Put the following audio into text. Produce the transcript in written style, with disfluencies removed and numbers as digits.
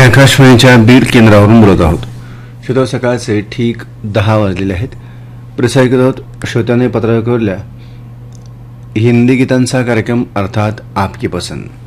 आकाशवाणीच्या बीड केंद्रावरून बोलत आहोत. श्रोता, सकाळचे ठीक 10 वाजलेले आहेत. प्रसारित आहोत श्रोत्याने पत्रावरल्या हिंदी गीतांचा कार्यक्रम, अर्थात आपकी पसंद.